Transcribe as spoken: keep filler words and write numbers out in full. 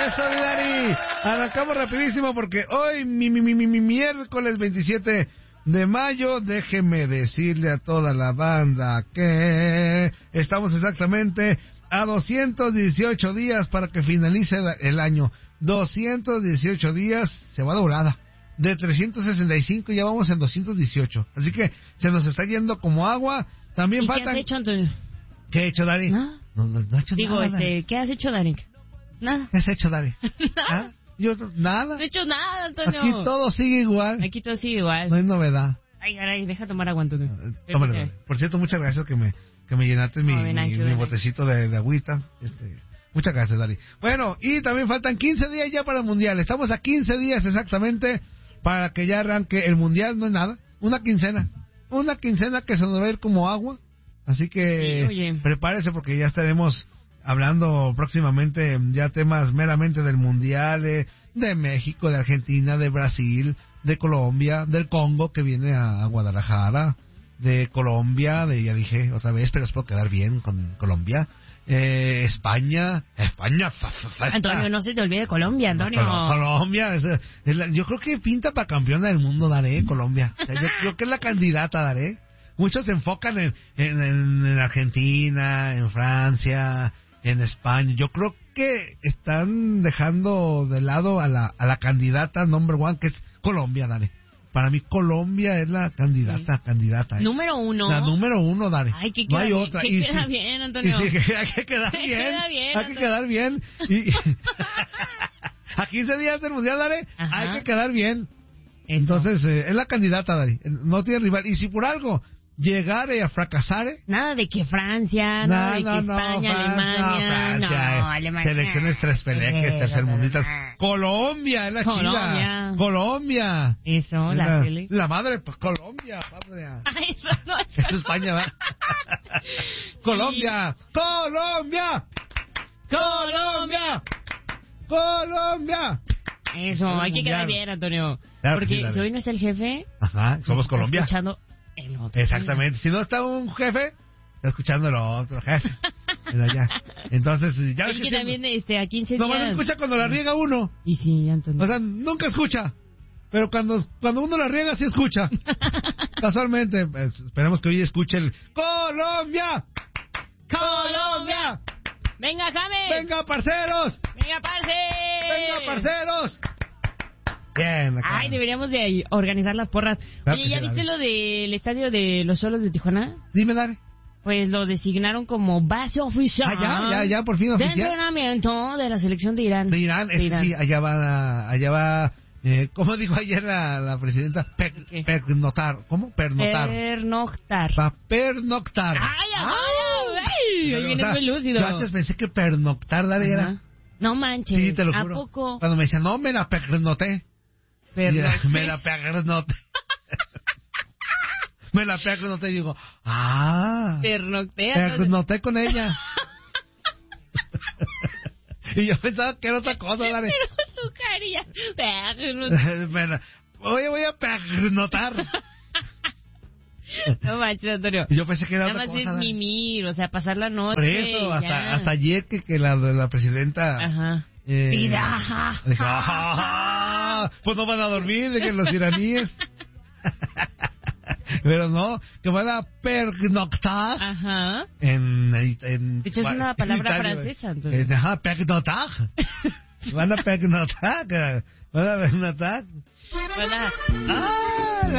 Eso, mi Dari. Arrancamos rapidísimo porque hoy, mi, mi, mi, mi, mi miércoles veintisiete de mayo, déjeme decirle a toda la banda que estamos exactamente a doscientos dieciocho días para que finalice el año. doscientos dieciocho días, se va doblada. De trescientos sesenta y cinco ya vamos en doscientos dieciocho. Así que se nos está yendo como agua. También ¿Y faltan... qué has hecho, Antonio? ¿Qué he hecho, Dari? ¿No? No, no, no he hecho Digo, nada. este, Dari. ¿qué has hecho, Darek? Nada. ¿Qué has hecho, Dari? ¿Ah? Yo, nada. No he hecho nada, Antonio. Aquí todo sigue igual. Aquí todo sigue igual. No hay novedad. Ay, caray, deja tomar agua, Antonio. Eh, tómale, Dari. Por cierto, muchas gracias que me, que me llenaste mi, No, de nada, mi, mi ayúdame. botecito de, de agüita. Este, muchas gracias, Dari. Bueno, y también faltan quince días ya para el Mundial. Estamos a quince días exactamente para que ya arranque el Mundial. No es nada. Una quincena. Una quincena que se nos va a ir como agua. Así que Sí, oye. prepárese porque ya estaremos hablando próximamente ya temas meramente del Mundial, eh, de México, de Argentina, de Brasil, de Colombia, del Congo que viene a, a Guadalajara, de Colombia, de ya dije otra vez, pero espero quedar bien con Colombia, eh, España, España, fa, fa, fa, Antonio, no se te olvide Colombia, Antonio. Col- Colombia, es, es la- yo creo que pinta para campeona del mundo, Daré, Colombia. O sea, yo creo que es la candidata, Daré. Muchos se enfocan en, en, en, en Argentina, en Francia, en España. Yo creo que están dejando de lado a la, a la candidata number one, que es Colombia, Daré. Para mí Colombia es la candidata, Sí. candidata. ¿eh? Número uno. La número uno, Daré. Ay, que No queda hay bien, otra. que Y queda sí- bien, Antonio. y sí, hay que quedar Que bien. queda bien, hay que Antonio. quedar bien. Y, a quince días del Mundial, Daré, Ajá. hay que quedar bien. Eso. Entonces, eh, es la candidata, Dari. No tiene rival. Y si por algo llegare a fracasar, ¿eh? Nada de que Francia, nada de que España, Francia, Alemania. Francia, no, eh. Alemania. Selecciones tres peleques, Eh, tercermundistas. Colombia es la Colombia. chida. Colombia. Eso, Es la la, tele. la madre, pues Colombia, padre. Ay, eso no es. Es España, ¿verdad? Colombia, Colombia, Colombia, Colombia. Eso, Es hay que quedar mundial. bien, Antonio. Claro que Porque sí, la si verdad. hoy no es el jefe, Ajá, somos nos está Colombia. escuchando el otro. Exactamente. Si no está un jefe, está escuchando el otro jefe. Mira, ya. Entonces, ya ves Oye, que que siempre- también este, a quince nomás días. escucha cuando la riega uno. Y sí, Antonio. O sea, nunca escucha. Pero cuando, cuando uno la riega, sí escucha. Casualmente, pues, esperemos que hoy escuche el Colombia. Colombia. ¡Venga, James! Venga, parceros. ¡Venga, parce! Venga, parceros. Bien. acá. Ay, deberíamos de organizar las porras. Claro Oye, que ¿ya sí, viste David. lo del estadio de los Solos de Tijuana? Dime, Dare. Pues lo designaron como base oficial. Ah, ya, ya, ya, por fin De oficial. entrenamiento de la selección de Irán. De Irán, De este Irán. sí, allá va, allá va, eh, ¿cómo dijo ayer la, la presidenta? Per, ¿Qué? pernoctar, ¿cómo? Pernoctar. Pernoctar. Va pernoctar. ¡Ay, ay, Ah. ay! Hoy O vienes sea, muy lúcido. Yo antes pensé que pernoctar, Dare, era. Ajá. No manches. Sí, te lo ¿A juro. poco? Cuando me decían, no, me la pernoté. Pernocté. Me la pernoté. me la pernoté y digo, ah, Pernocté. pernoté con ella. Y yo pensaba que era otra cosa, Dare. Pero tu carilla. Pernocté. Me la- Oye, voy a pernotar. No manches, Antonio. Y yo pensé que era Nada otra más cosa. es Dare. mimir, o sea, pasar la noche. Por eso, ya. hasta, hasta ayer que, que la, la presidenta... Ajá. eh, Y da, ajá, dijo, ajá, "Ah, pues no van a dormir, de que los iraníes... Pero no, que van a pernoctar Ajá. en... en De hecho, es una en palabra Italia, francesa, entonces. en- Ajá, pernoctar. Van a pernoctar, van a pernoctar. Hola. Ah,